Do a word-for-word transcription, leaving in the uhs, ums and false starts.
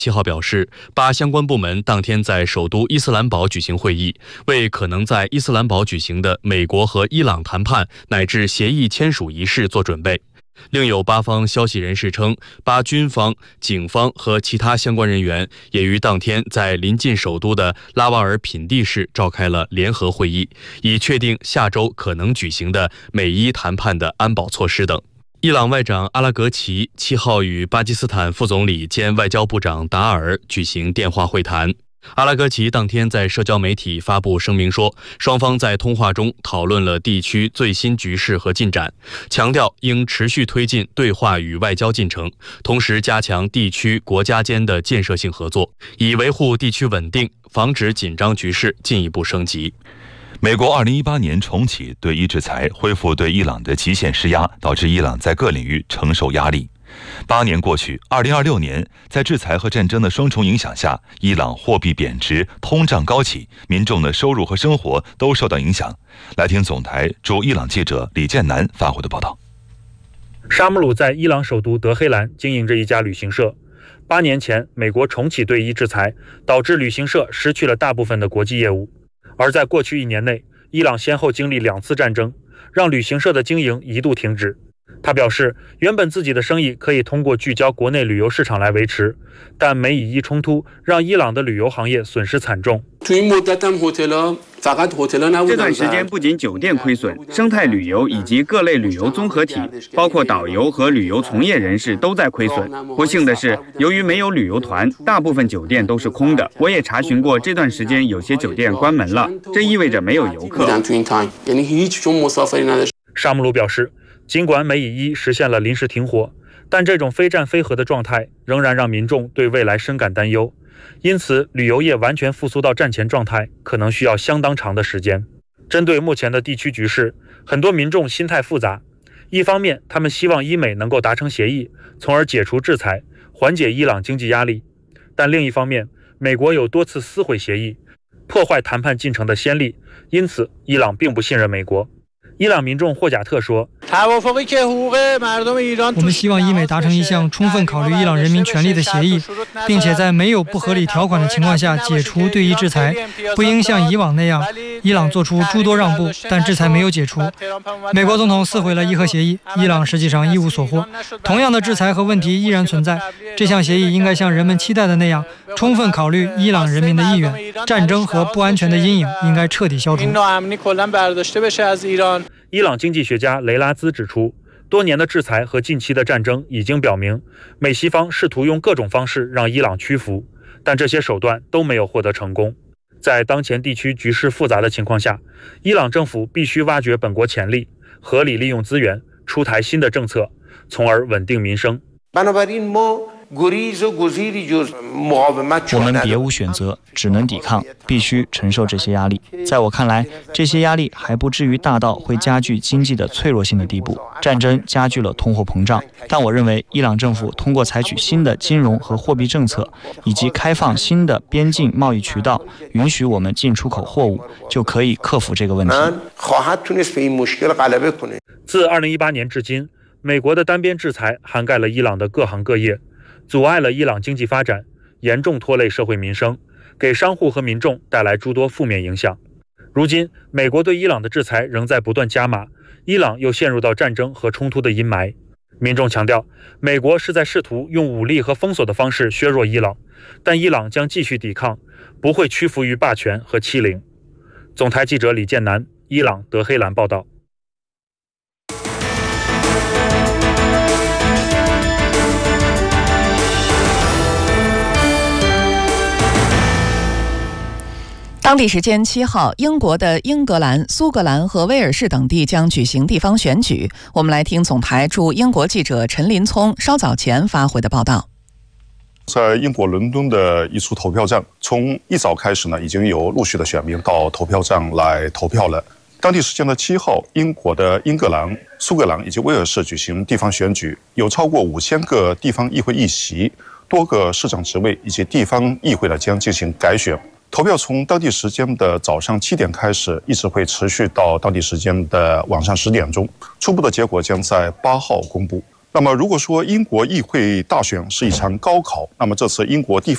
七号表示，巴相关部门当天在首都伊斯兰堡举行会议，为可能在伊斯兰堡举行的美国和伊朗谈判乃至协议签署仪式做准备。另有巴方消息人士称，巴军方、警方和其他相关人员也于当天在临近首都的拉瓦尔品第市召开了联合会议，以确定下周可能举行的美伊谈判的安保措施等。伊朗外长阿拉格齐七号与巴基斯坦副总理兼外交部长达尔举行电话会谈。阿拉格齐当天在社交媒体发布声明说，双方在通话中讨论了地区最新局势和进展，强调应持续推进对话与外交进程，同时加强地区国家间的建设性合作，以维护地区稳定，防止紧张局势进一步升级。 美国二零一八年重启对伊制裁，恢复对伊朗的极限施压，导致伊朗在各领域承受压力。八年过去，二零二六年，在制裁和战争的双重影响下，伊朗货币贬值，通胀高企，民众的收入和生活都受到影响。来听总台驻伊朗记者李建南发回的报道。 沙姆鲁在伊朗首都德黑兰经营着一家旅行社。八年前，美国重启对伊制裁，导致旅行社失去了大部分的国际业务。而在过去一年内，伊朗先后经历两次战争，让旅行社的经营一度停止。他表示，原本自己的生意可以通过聚焦国内旅游市场来维持，但美以伊冲突让伊朗的旅游行业损失惨重。 这段时间不仅酒店亏损，生态旅游以及各类旅游综合体，包括导游和旅游从业人士都在亏损。不幸的是，由于没有旅游团，大部分酒店都是空的。我也查询过，这段时间有些酒店关门了，这意味着没有游客。 沙姆鲁表示，尽管美以伊实现了临时停火，但这种非战非和的状态仍然让民众对未来深感担忧。因此，旅游业完全复苏到战前状态可能需要相当长的时间。针对目前的地区局势，很多民众心态复杂。一方面，他们希望伊美能够达成协议，从而解除制裁，缓解伊朗经济压力。但另一方面，美国有多次撕毁协议，破坏谈判进程的先例，因此伊朗并不信任美国。伊朗民众霍贾特说， 我们希望伊美达成一项充分考虑伊朗人民权利的协议，并且在没有不合理条款的情况下解除对伊制裁，不应像以往那样伊朗做出诸多让步，但制裁没有解除。美国总统撕毁了伊核协议，伊朗实际上一无所获。同样的制裁和问题依然存在，这项协议应该像人们期待的那样，充分考虑伊朗人民的意愿，战争和不安全的阴影应该彻底消除。 伊朗经济学家雷拉兹指出，多年的制裁和近期的战争已经表明，美西方试图用各种方式让伊朗屈服，但这些手段都没有获得成功。在当前地区局势复杂的情况下，伊朗政府必须挖掘本国潜力，合理利用资源，出台新的政策，从而稳定民生。 我们别无选择，只能抵抗，必须承受这些压力。在我看来，这些压力还不至于大到会加剧经济的脆弱性的地步。战争加剧了通货膨胀，但我认为伊朗政府通过采取新的金融和货币政策，以及开放新的边境贸易渠道，允许我们进出口货物，就可以克服这个问题。 自二零一八年至今，美国的单边制裁涵盖了伊朗的各行各业，阻碍了伊朗经济发展，严重拖累社会民生，给商户和民众带来诸多负面影响。如今，美国对伊朗的制裁仍在不断加码，伊朗又陷入到战争和冲突的阴霾。民众强调，美国是在试图用武力和封锁的方式削弱伊朗，但伊朗将继续抵抗，不会屈服于霸权和欺凌。总台记者李建南，伊朗德黑兰报道。 当地时间七号，英国的英格兰、苏格兰和威尔士等地将举行地方选举。我们来听总台驻英国记者陈林聪稍早前发回的报道。 在英国伦敦的一处投票站，从一早开始呢，已经有陆续的选民到投票站来投票了。当地时间的七号，英国的英格兰、苏格兰以及威尔士举行地方选举，有超过五千个地方议会议席，多个市长职位以及地方议会呢将进行改选。投票从当地时间的早上七点开始，一直会持续到当地时间的晚上十点钟。初步的结果将在八号公布。那么，如果说英国议会大选是一场高考，那么这次英国地方